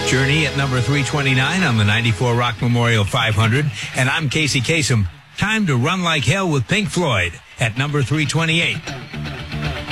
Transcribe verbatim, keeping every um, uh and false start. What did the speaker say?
Journey at number three twenty-nine on the ninety-four Rock Memorial five hundred. And I'm Casey Kasem. Time to Run Like Hell with Pink Floyd at number three twenty-eight.